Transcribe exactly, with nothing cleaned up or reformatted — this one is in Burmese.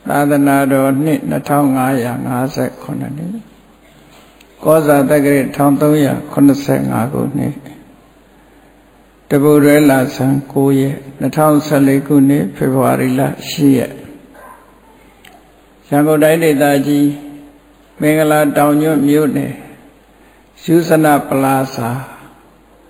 သာသနာတော်နှစ်နှစ်ထောင်ငါးရာငါးဆယ်ခုနှစ်နှစ်ကောဇာတက္ကရာတစ်ထောင်သုံးရာခုနှစ်ဆယ်ငါးခုနှစ်တပုရဲလဆန်းကိုးရက်နှစ်ထောင်ဆယ်လေးခုနှစ်ဖေဖော်ဝါရီလရှစ်ရက်ရန်ကုန်တိုင်းဒေသကြီးမင်္ဂလာတောင်ညွန့်မြို့နယ်ရှုစနပလာစာ